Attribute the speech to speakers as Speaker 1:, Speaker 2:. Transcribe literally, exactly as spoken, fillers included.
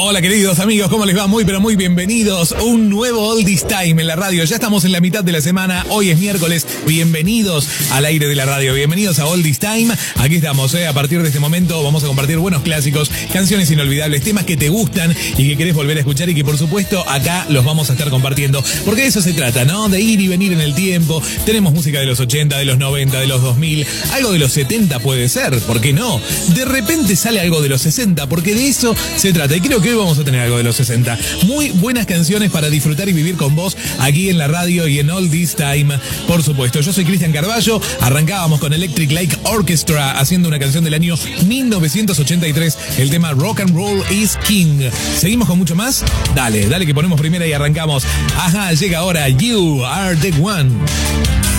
Speaker 1: Hola queridos amigos, ¿cómo les va? Muy pero muy bienvenidos. Un nuevo Oldies Time en la radio. Ya estamos en la mitad de la semana, hoy es miércoles. Bienvenidos al aire de la radio, bienvenidos a Oldies Time. Aquí estamos, ¿eh? A partir de este momento vamos a compartir buenos clásicos, canciones inolvidables, temas que te gustan y que querés volver a escuchar y que por supuesto acá los vamos a estar compartiendo. Porque de eso se trata, ¿no? De ir y venir en el tiempo. Tenemos música de los ochenta, de los noventa, de los dos mil, algo de los setenta puede ser, ¿por qué no? De repente sale algo de los sesenta, porque de eso se trata. Y creo que hoy vamos a tener algo de los sesenta. Muy buenas canciones para disfrutar y vivir con vos aquí en la radio y en All This Time, por supuesto. Yo soy Cristian Carballo. Arrancábamos con Electric Light Orchestra haciendo una canción del año mil novecientos ochenta y tres, el tema Rock and Roll is King. ¿Seguimos con mucho más? Dale, dale que ponemos primera y arrancamos. Ajá, llega ahora You Are The One.